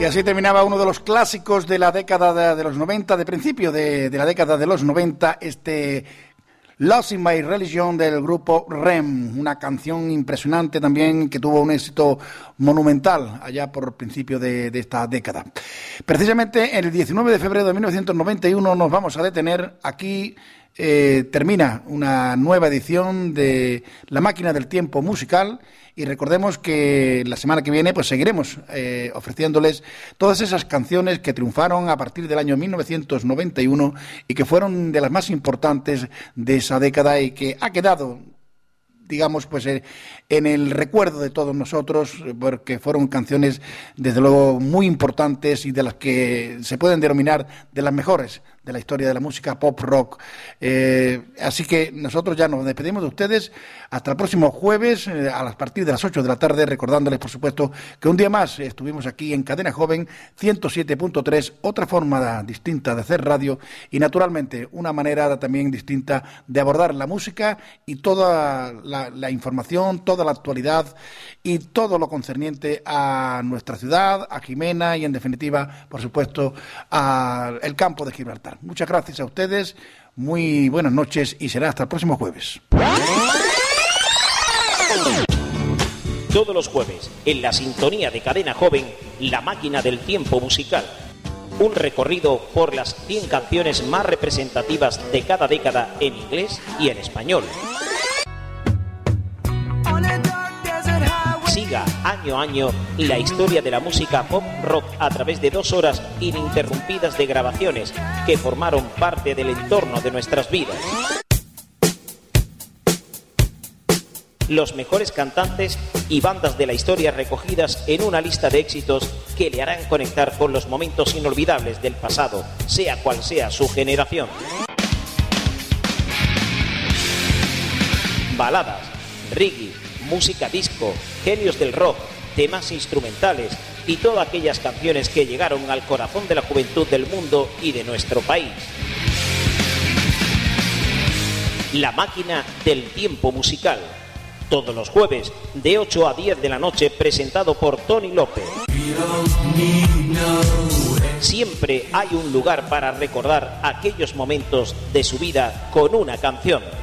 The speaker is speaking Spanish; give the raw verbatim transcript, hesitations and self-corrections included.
Y así terminaba uno de los clásicos de la década de, de los noventa, de principio de, de la década de los noventa, este Lost in My Religion del grupo R E M, una canción impresionante también que tuvo un éxito monumental allá por el principio de, de esta década. Precisamente el diecinueve de febrero de mil novecientos noventa y uno nos vamos a detener aquí. Eh, termina una nueva edición de La Máquina del Tiempo Musical y recordemos que la semana que viene pues seguiremos eh, ofreciéndoles todas esas canciones que triunfaron a partir del año mil novecientos noventa y uno y que fueron de las más importantes de esa década y que ha quedado, digamos, pues eh, en el recuerdo de todos nosotros, porque fueron canciones desde luego muy importantes y de las que se pueden denominar de las mejores de la historia de la música pop rock. Eh, así que nosotros ya nos despedimos de ustedes hasta el próximo jueves eh, a partir de las ocho de la tarde, recordándoles por supuesto que un día más estuvimos aquí en Cadena Joven ciento siete punto tres, otra forma distinta de hacer radio y naturalmente una manera también distinta de abordar la música y toda la, la información, toda la actualidad y todo lo concerniente a nuestra ciudad, a Jimena y en definitiva, por supuesto, al campo de Gibraltar. Muchas gracias a ustedes, muy buenas noches y será hasta el próximo jueves. Todos los jueves, en la sintonía de Cadena Joven, La Máquina del Tiempo Musical. Un recorrido por las cien canciones más representativas de cada década en inglés y en español. Siga año a año la historia de la música pop rock a través de dos horas ininterrumpidas de grabaciones que formaron parte del entorno de nuestras vidas. Los mejores cantantes y bandas de la historia recogidas en una lista de éxitos que le harán conectar con los momentos inolvidables del pasado, sea cual sea su generación. Baladas, reggae, música disco, genios del rock, temas instrumentales y todas aquellas canciones que llegaron al corazón de la juventud del mundo y de nuestro país. La Máquina del Tiempo Musical. Todos los jueves de ocho a diez de la noche, presentado por Tony López. Siempre hay un lugar para recordar aquellos momentos de su vida con una canción.